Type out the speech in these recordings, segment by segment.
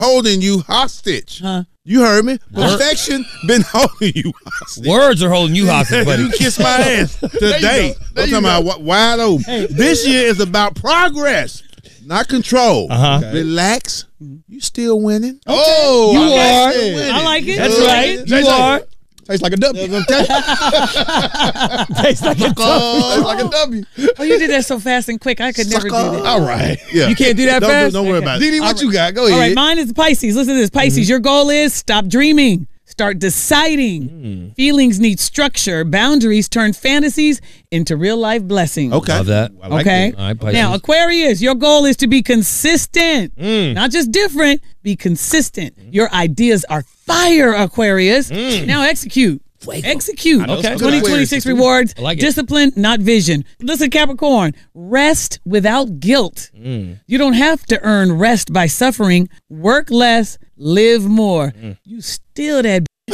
holding you hostage. Huh? You heard me. Perfection been holding you hostage. Words are holding you hostage, buddy. You kiss my ass today. I'm talking about wide open. Hey. This year is about progress, not control. Okay. Relax. You still winning. Oh, you are. I like it. That's right. Jay, You are. Tastes like a W. Tastes like a Tastes like a W. Oh, you did that so fast and quick. I could never do that. All right. Yeah. You can't do that fast? Don't worry about it. Didi, what you got? Go ahead. All right, mine is Pisces. Listen to this. Pisces, your goal is stop dreaming. Start deciding. Feelings need structure. Boundaries turn fantasies into real life blessings. Okay. Love that. I like Okay. it. All right, Pisces. Now, Aquarius, your goal is to be consistent. Not just different, be consistent. Your ideas are fire, Aquarius. Now execute. Execute. Okay. 2026 rewards. I like it. Discipline, not vision. Listen, Capricorn, rest without guilt. You don't have to earn rest by suffering. Work less, live more. You steal that. You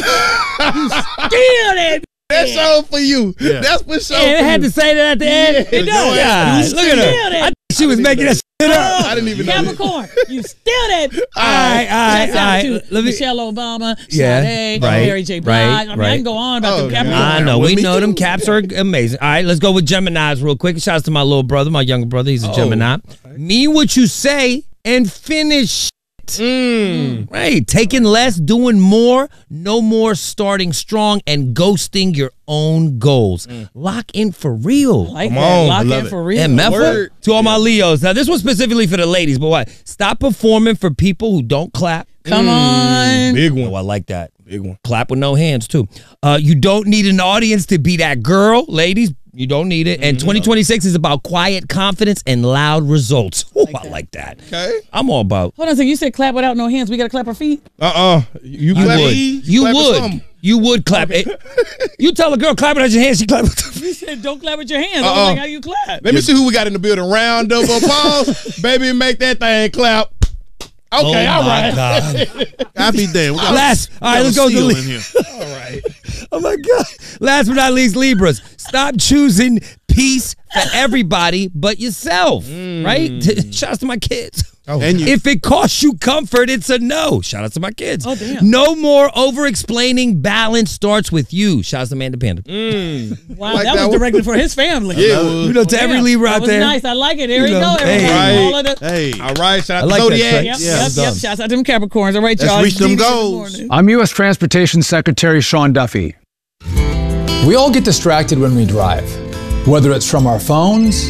steal that. That's all for you. That's for sure. It for had you. to say that at the end. It does. Yeah. You Look at steal her. that. I think she was making that shit up. I didn't even know. Capricorn, you steal that. All right. Shouts out to Let me. Michelle Obama, Yeah, Sade, right, Mary J. Blige. right, I mean, right. I can go on about Oh, the Capricorn. I know. Well, We me know too. them caps are amazing. All right, let's go with Geminis real quick. Shouts to my little brother, my younger brother. He's a Gemini. Mean what you say and finish. Right. Taking less, doing more, no more starting strong and ghosting your own goals. Lock in for real. Like Come that. on, Lock I love in it. for real. And Meffa, Word. to all my Leos. Now, this one's specifically for the ladies, but what? Stop performing for people who don't clap. Come on. Big Oh, I one. like that. Big one. Clap with no hands, too. You don't need an audience to be that girl, ladies. You don't need it. And 2026 is about quiet confidence and loud results. Oh, I like that. Okay. I'm all about. Hold on a second. You said clap without no hands. We got to clap our feet? You You clap would. it. You Clap it would. some. You would clap it. You tell a girl clap it at your hands, she clap it. You said don't clap with your hands. I was like, how you clap? Let me see who we got in the building. Round of applause. Baby, make that thing clap. Okay, all right. God. I'll be damned. We got Last. All right, let's go to seal the in here. All right. Oh my God. Last but not least, Libras. Stop choosing peace for everybody but yourself. Right? Shouts to my kids. Oh, And you. If it costs you comfort, it's a no. Shout out to my kids. Oh, damn. No more over-explaining. Balance starts with you. Shout out to Amanda Panda. Wow, Like that that was one? directed for his family. Yeah, it was. You know, to every Damn, Libra that out was there. nice. I like it. There You you know, go. hey. Everybody. All of the, Hey. All right. Shout out I to like that, Zodiac. Trey. Yep, Yeah, yep, done. yep. Shouts out to them Capricorns. All right, Let's y'all. reach them Didi in the goals. morning. I'm U.S. Transportation Secretary Sean Duffy. We all get distracted when we drive, whether it's from our phones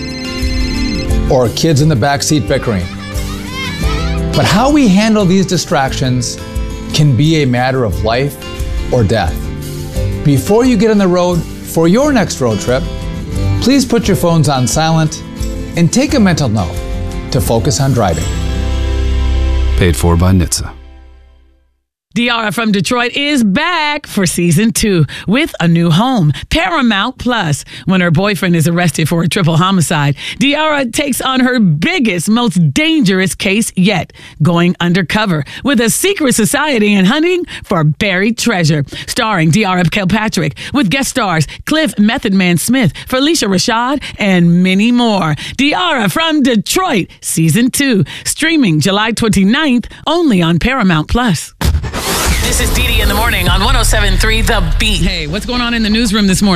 or kids in the backseat bickering. But how we handle these distractions can be a matter of life or death. Before you get on the road for your next road trip, please put your phones on silent and take a mental note to focus on driving. Paid for by NHTSA. Diarra from Detroit is back for season 2 with a new home, Paramount Plus. When her boyfriend is arrested for a triple homicide, Diarra takes on her biggest, most dangerous case yet, going undercover with a secret society and hunting for buried treasure. Starring Diarra Kilpatrick with guest stars Cliff Method Man Smith, Felicia Rashad, and many more. Diarra from Detroit, season 2, streaming July 29th, only on Paramount Plus. This is Didi in the morning on 107.3 The Beat. Hey, what's going on in the newsroom this morning?